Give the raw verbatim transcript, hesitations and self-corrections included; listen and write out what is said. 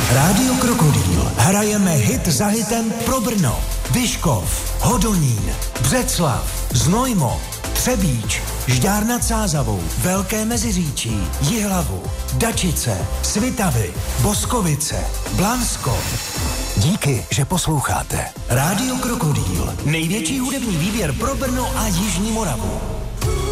Rádio Krokodýl. Hrajeme hit za hitem pro Brno, Vyškov, Hodonín, Břeclav, Znojmo, Třebíč, Žďár nad Sázavou, Velké Meziříčí, Jihlavu, Dačice, Svitavy, Boskovice, Blansko. Díky, že posloucháte. Rádio Krokodýl. Největší hudební výběr pro Brno a Jižní Moravu.